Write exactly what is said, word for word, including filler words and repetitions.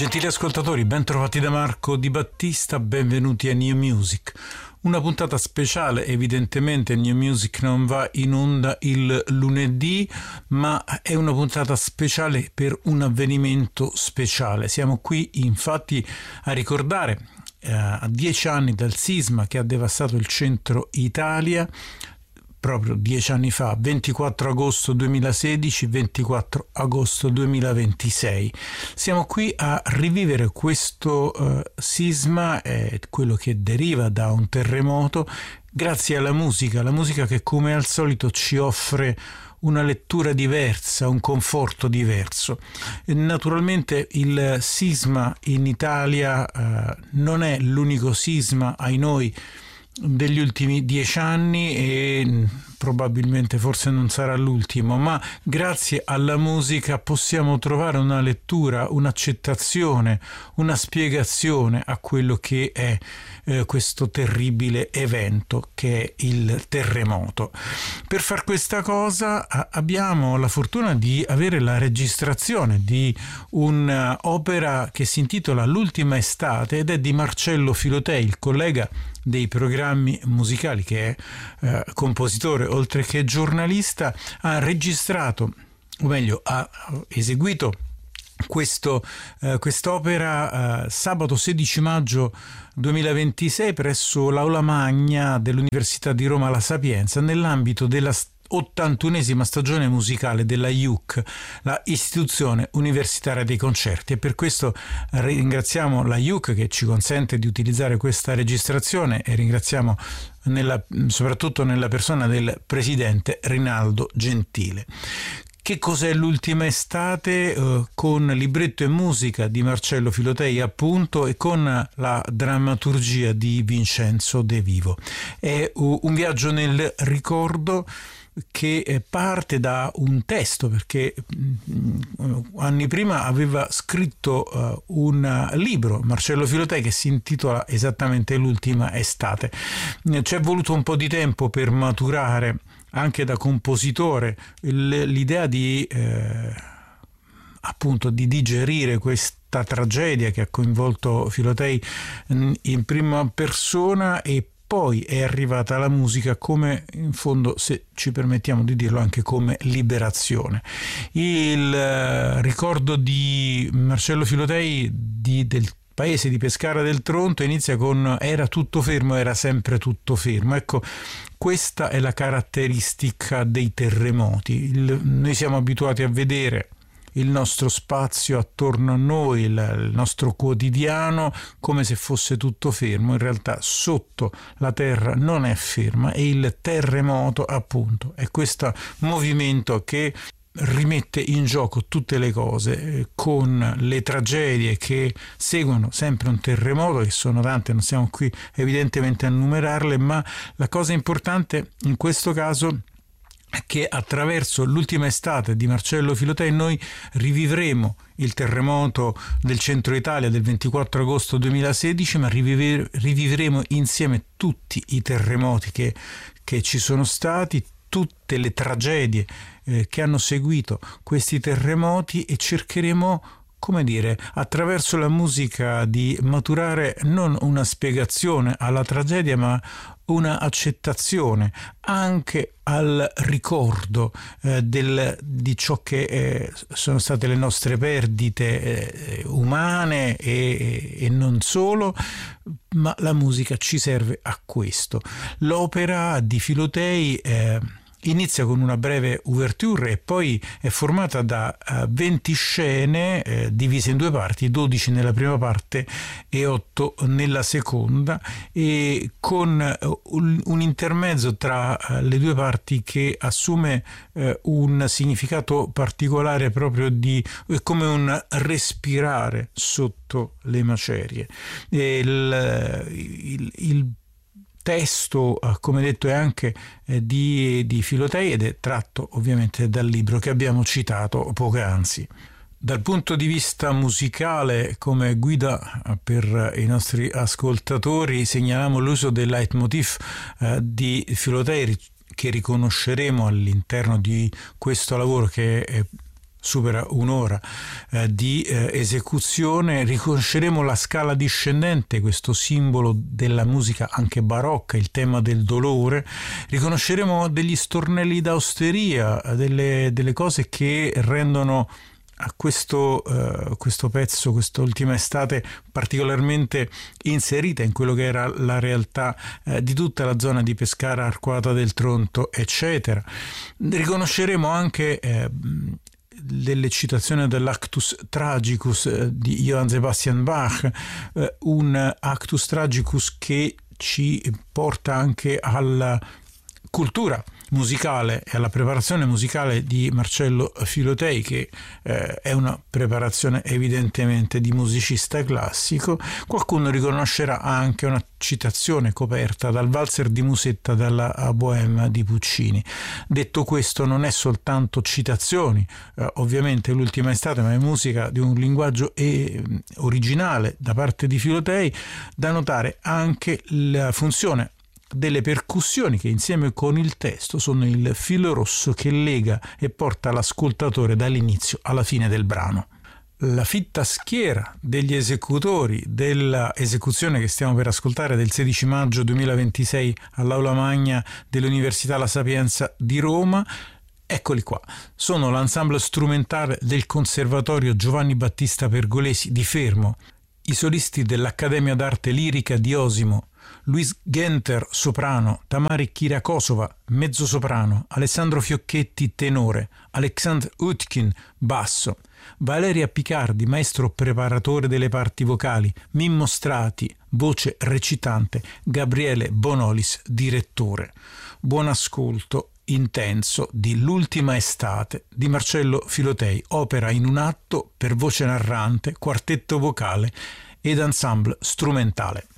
Gentili ascoltatori, ben trovati da Marco Di Battista, benvenuti a New Music. Una puntata speciale, evidentemente New Music non va in onda il lunedì, ma è una puntata speciale per un avvenimento speciale. Siamo qui infatti a ricordare eh, a dieci anni dal sisma che ha devastato il centro Italia, proprio dieci anni fa, ventiquattro agosto duemilasedici, ventiquattro agosto duemilaventisei. Siamo qui a rivivere questo uh, sisma, eh, quello che deriva da un terremoto, grazie alla musica, la musica che come al solito ci offre una lettura diversa, un conforto diverso. E naturalmente il sisma in Italia uh, non è l'unico sisma, ai noi, degli ultimi dieci anni e probabilmente forse non sarà l'ultimo, ma grazie alla musica possiamo trovare una lettura, un'accettazione, una spiegazione a quello che è eh, questo terribile evento che è il terremoto. Per far questa cosa a- abbiamo la fortuna di avere la registrazione di un'opera che si intitola L'ultima estate ed è di Marcello Filotei, il collega dei programmi musicali, che è eh, compositore oltre che giornalista. Ha registrato, o meglio ha eseguito questo, eh, quest'opera eh, sabato sedici maggio duemilaventisei presso l'Aula Magna dell'Università di Roma La Sapienza, nell'ambito della ottantunesima stagione musicale della I U C, la Istituzione Universitaria dei Concerti, e per questo ringraziamo la I U C che ci consente di utilizzare questa registrazione e ringraziamo nella, soprattutto nella persona del presidente Rinaldo Gentile. Che cos'è L'ultima estate? Eh, con libretto e musica di Marcello Filotei, appunto, e con la drammaturgia di Vincenzo De Vivo. È un viaggio nel ricordo che parte da un testo, perché anni prima aveva scritto uh, un libro, Marcello Filotei, che si intitola esattamente L'ultima estate. Ci è voluto un po' di tempo per maturare anche da compositore l'idea di eh, appunto di digerire questa tragedia che ha coinvolto Filotei in prima persona, e poi è arrivata la musica come, in fondo, se ci permettiamo di dirlo, anche come liberazione. Il eh, ricordo di Marcello Filotei di, del paese di Pescara del Tronto inizia con "era tutto fermo, era sempre tutto fermo". Ecco, questa è la caratteristica dei terremoti. Il, noi siamo abituati a vedere il nostro spazio attorno a noi, il, il nostro quotidiano, come se fosse tutto fermo. In realtà sotto la terra non è ferma, e il terremoto, appunto, è questo movimento che rimette in gioco tutte le cose, eh, con le tragedie che seguono sempre un terremoto, che sono tante, non stiamo qui evidentemente a numerarle, ma la cosa importante in questo caso che attraverso L'ultima estate di Marcello Filotei noi rivivremo il terremoto del centro Italia del ventiquattro agosto duemilasedici, ma riviver, rivivremo insieme tutti i terremoti che, che ci sono stati, tutte le tragedie eh, che hanno seguito questi terremoti, e cercheremo, come dire, attraverso la musica di maturare non una spiegazione alla tragedia, ma una accettazione anche al ricordo eh, del, di ciò che eh, sono state le nostre perdite eh, umane e, e non solo, ma la musica ci serve a questo. L'opera di Filotei eh, inizia con una breve ouverture e poi è formata da uh, venti scene eh, divise in due parti, dodici nella prima parte e otto nella seconda, e con uh, un, un intermezzo tra uh, le due parti che assume uh, un significato particolare, proprio di uh, come un respirare sotto le macerie. E il, il, il testo, come detto, è anche di, di Filotei ed è tratto ovviamente dal libro che abbiamo citato poc'anzi. Dal punto di vista musicale, come guida per i nostri ascoltatori, segnaliamo l'uso del leitmotiv eh, di Filotei, che riconosceremo all'interno di questo lavoro, che è supera un'ora eh, di eh, esecuzione. Riconosceremo la scala discendente, questo simbolo della musica anche barocca, il tema del dolore. Riconosceremo degli stornelli d'austeria, delle, delle cose che rendono a questo, uh, questo pezzo, quest'ultima estate, particolarmente inserita in quello che era la realtà uh, di tutta la zona di Pescara, Arquata del Tronto, eccetera. Riconosceremo anche uh, delle citazioni dell'Actus Tragicus uh, di Johann Sebastian Bach, uh, un Actus Tragicus che ci porta anche alla cultura musicale e alla preparazione musicale di Marcello Filotei, che eh, è una preparazione evidentemente di musicista classico. Qualcuno riconoscerà anche una citazione coperta dal valzer di Musetta dalla Bohème di Puccini. Detto questo, non è soltanto citazioni, eh, ovviamente l'ultima estate, ma è musica di un linguaggio e, originale da parte di Filotei. Da notare anche la funzione delle percussioni, che insieme con il testo sono il filo rosso che lega e porta l'ascoltatore dall'inizio alla fine del brano. La fitta schiera degli esecutori della esecuzione che stiamo per ascoltare del sedici maggio duemilaventisei all'Aula Magna dell'Università La Sapienza di Roma, eccoli qua. Sono l'ensemble strumentale del Conservatorio Giovanni Battista Pergolesi di Fermo, i solisti dell'Accademia d'Arte Lirica di Osimo, Luis Genter soprano, Tamari Kyriakosova mezzosoprano, Alessandro Fiocchetti tenore, Alexandre Utkin basso, Valeria Picardi maestro preparatore delle parti vocali, Mimmo Strati voce recitante, Gabriele Bonolis direttore. Buon ascolto intenso di L'ultima estate di Marcello Filotei, opera in un atto per voce narrante, quartetto vocale ed ensemble strumentale.